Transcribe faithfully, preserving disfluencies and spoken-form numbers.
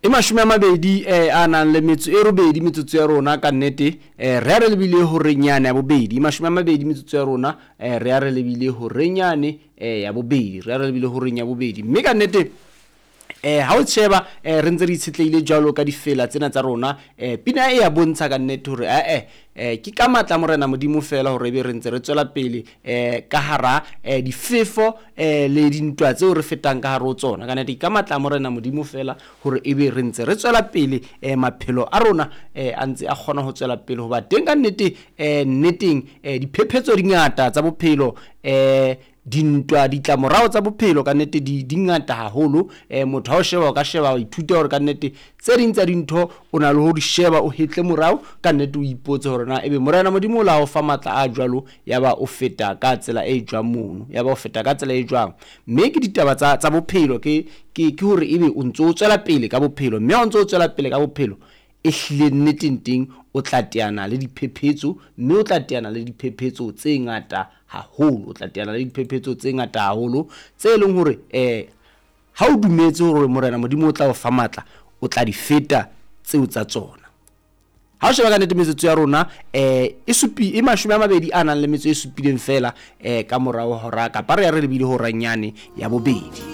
e mashome a mabedi eh, a nang le metso e robedi metsotso ya rona ka nnete eh, re a re lebile ho renyane ya bobedi mashome a mabedi metsotso ya rona eh, re a re lebile ho renyane eh, ya bobedi re a re lebile ho renya ya bobedi mme ka nnete eh ha o tsheba eh re ntse re itshetleile jalo ka difela tsena tsa rona eh pina e ya bontsha ka nnete hore eh eh ke ka matla morena modimo fela hore be re ntse re tswela pele eh ka hara eh difefo eh le dintwa tseo re fetang ka hara o tsona ka nnete ka matla morena modimo fela hore ebe re ntse re tswela pele eh maphelo a rona eh a ntse a kgona ho tswela pele ho ba teng ka nnete eh nneteng eh diphephetso dingata tsa bophelo eh dintwa ditlamorao tsa bophelo ka nnete di dingata haholo eh motho ha o sheba o ka sheba o ithuta hore ka nnete tse ding tsa dintho o na le ho di sheba o hetle morao ka nnete o ipotse hore na ebe morena modimo la o fa matla a jwalo yaba o feta ka tsela e jwang mono yaba o feta ka tsela e jwang mme ke ditaba tsa tsa bophelo ke ke ke hore ebe o ntso o tswela pele ka bophelo mme o ntso o tswela pele ka bophelo e hlile nneteng o tla teana le diphephetso mme o tla teana le diphephetso tse ngata haholo o tla teana le diphephetso tse ngata haholo tse leng hore eh ha o dumetse hore morena modimo o tla o fa matla o tla di feta tseo tsa tsona ha o sheba ka nnete metsetso ya rona eh e supi e mashome a mabedi a nang le metso e supileng fela eh ka morao hora ka pa re ya re lebile ho ranyane ya bobedi.